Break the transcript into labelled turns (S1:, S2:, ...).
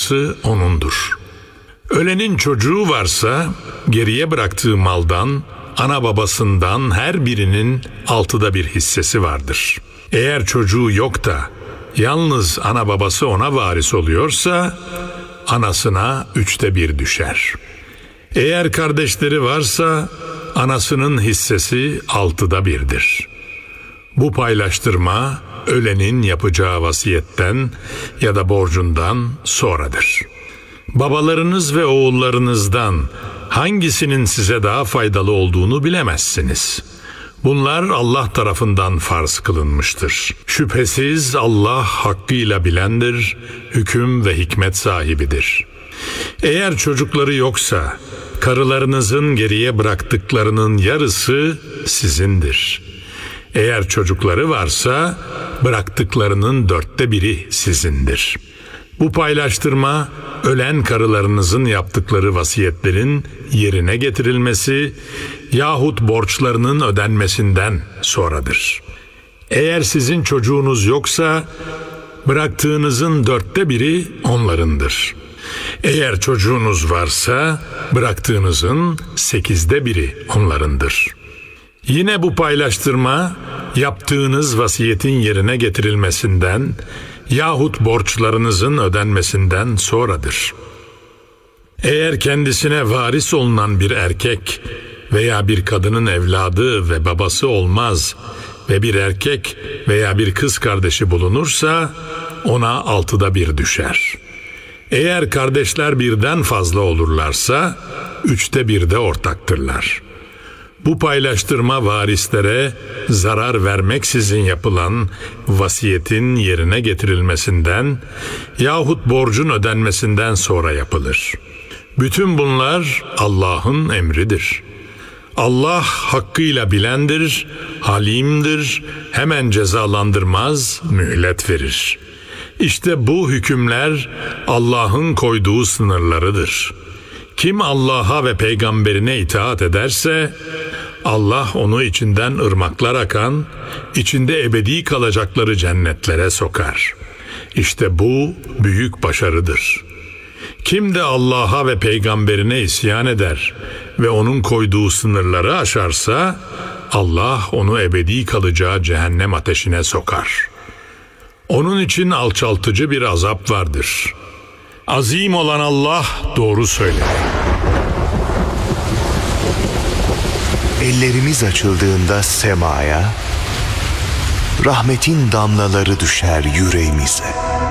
S1: mirası O'nundur. Ölenin çocuğu varsa geriye bıraktığı maldan, ana babasından her birinin 1/6 hissesi vardır. Eğer çocuğu yok da yalnız ana babası ona varis oluyorsa anasına 1/3 düşer. Eğer kardeşleri varsa anasının hissesi 1/6'dir. Bu paylaştırma ölenin yapacağı vasiyetten ya da borcundan sonradır. Babalarınız ve oğullarınızdan hangisinin size daha faydalı olduğunu bilemezsiniz. Bunlar Allah tarafından farz kılınmıştır. Şüphesiz Allah hakkıyla bilendir, hüküm ve hikmet sahibidir. Eğer çocukları yoksa, karılarınızın geriye bıraktıklarının yarısı sizindir. Eğer çocukları varsa, bıraktıklarının 1/4 sizindir. Bu paylaştırma, ölen karılarınızın yaptıkları vasiyetlerin yerine getirilmesi yahut borçlarının ödenmesinden sonradır. Eğer sizin çocuğunuz yoksa, bıraktığınızın 1/4 onlarındır. Eğer çocuğunuz varsa, bıraktığınızın 8'de 1 onlarındır. Yine bu paylaştırma, yaptığınız vasiyetin yerine getirilmesinden yahut borçlarınızın ödenmesinden sonradır. Eğer kendisine varis olunan bir erkek veya bir kadının evladı ve babası olmaz ve bir erkek veya bir kız kardeşi bulunursa ona 1/6 düşer. Eğer kardeşler birden fazla olurlarsa 1/3 ortaktırlar. Bu paylaştırma varislere zarar vermeksizin yapılan vasiyetin yerine getirilmesinden yahut borcun ödenmesinden sonra yapılır. Bütün bunlar Allah'ın emridir. Allah hakkıyla bilendir, halimdir, hemen cezalandırmaz, mühlet verir. İşte bu hükümler Allah'ın koyduğu sınırlarıdır. Kim Allah'a ve peygamberine itaat ederse, Allah onu içinden ırmaklar akan, içinde ebedi kalacakları cennetlere sokar. İşte bu büyük başarıdır. Kim de Allah'a ve peygamberine isyan eder ve onun koyduğu sınırları aşarsa, Allah onu ebedi kalacağı cehennem ateşine sokar. Onun için alçaltıcı bir azap vardır. Azim olan Allah doğru söyler.
S2: Ellerimiz açıldığında semaya, rahmetin damlaları düşer yüreğimize.